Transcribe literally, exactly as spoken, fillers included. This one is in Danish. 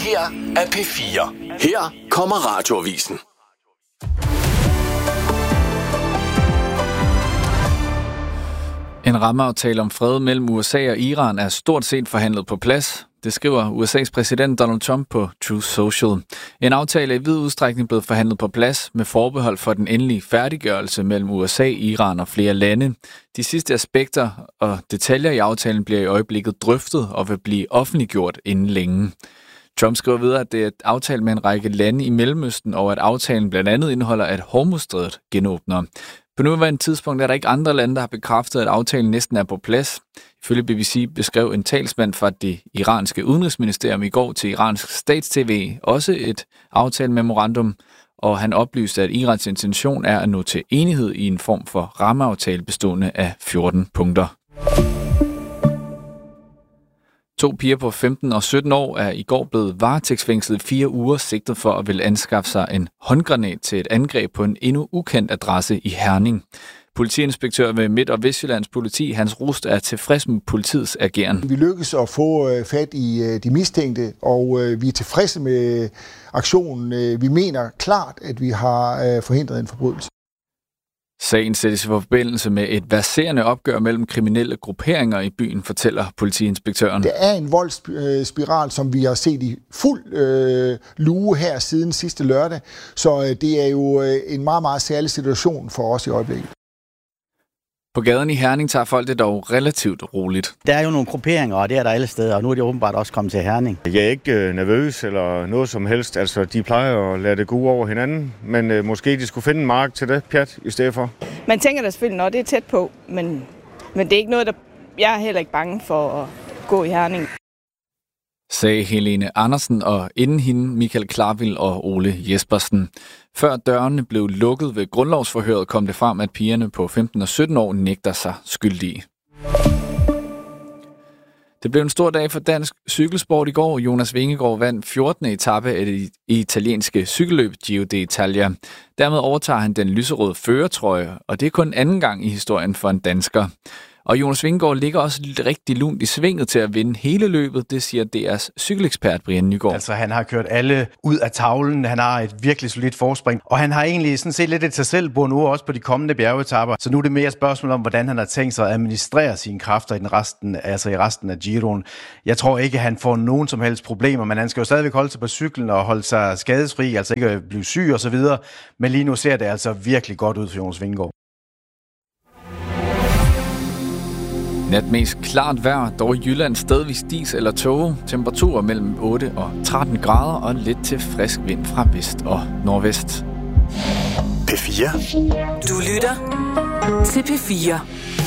her er P fire. Her kommer Radioavisen. En rammeaftale om fred mellem U S A og Iran er stort set forhandlet på plads. Det skriver U S A's præsident Donald Trump på Truth Social. En aftale er i vid udstrækning blevet forhandlet på plads med forbehold for den endelige færdiggørelse mellem U S A, Iran og flere lande. De sidste aspekter og detaljer i aftalen bliver i øjeblikket drøftet og vil blive offentliggjort inden længe. Trump skriver videre, at det er et aftale med en række lande i Mellemøsten, og at aftalen blandt andet indeholder, at Hormuzstrædet genåbner. På nuværende tidspunkt er der ikke andre lande, der har bekræftet, at aftalen næsten er på plads. Ifølge B B C beskrev en talsmand fra det iranske udenrigsministerium i går til iransk stats-tv også et aftalememorandum, og han oplyste, at Irans intention er at nå til enighed i en form for rammeaftale bestående af fjorten punkter. To piger på femten og sytten år er i går blevet varetægtsfængslet fire uger sigtet for at ville anskaffe sig en håndgranat til et angreb på en endnu ukendt adresse i Herning. Politiinspektør ved Midt- og Vestjyllands politi, Hans Rust, er tilfreds med politiets ageren. Vi lykkes at få fat i de mistænkte, og vi er tilfredse med aktionen. Vi mener klart, at vi har forhindret en forbrydelse. Sagen sættes i forbindelse med et verserende opgør mellem kriminelle grupperinger i byen, fortæller politiinspektøren. Det er en voldsspiral, som vi har set i fuld øh, luge her siden sidste lørdag, så øh, det er jo øh, en meget, meget særlig situation for os i øjeblikket. På gaden i Herning tager folk det dog relativt roligt. Der er jo nogle grupperinger, og det er der alle steder, og nu er de åbenbart også kommet til Herning. Jeg er ikke øh, nervøs eller noget som helst. Altså, de plejer at lade det gå over hinanden, men øh, måske de skulle finde en mark til det, pjat, i stedet for. Man tænker da selvfølgelig, når det er tæt på, men, men det er ikke noget, der... Jeg er heller ikke bange for at gå i Herning. Sagde Helene Andersen, og inden hende Michael Klarvild og Ole Jespersen. Før dørene blev lukket ved grundlovsforhøret, kom det frem, at pigerne på femten og sytten år nægter sig skyldige. Det blev en stor dag for dansk cykelsport i går. Jonas Vingegaard vandt fjortende etape af det italienske cykelløb Giro d'Italia. Dermed overtager han den lyserøde førertrøje, og det er kun anden gang i historien for en dansker. Og Jonas Vingegaard ligger også rigtig lunt i svinget til at vinde hele løbet, det siger D R's cykelekspert Brian Nygaard. Altså han har kørt alle ud af tavlen, han har et virkelig solidt forspring, og han har egentlig sådan set lidt et sig selv på nu også på de kommende bjergetapper. Så nu er det mere et spørgsmål om, hvordan han har tænkt sig at administrere sine kræfter i den resten, altså i resten af Giroen. Jeg tror ikke, at han får nogen som helst problemer, men han skal jo stadigvæk holde sig på cyklen og holde sig skadesfri, altså ikke blive syg og så videre. Men lige nu ser det altså virkelig godt ud for Jonas Vingegaard. Nat mest klart vejr, dog i Jylland stedvis dis eller tåge. Temperaturer mellem otte og tretten grader og lidt til frisk vind fra vest og nordvest. P fire. Du lytter til P fire.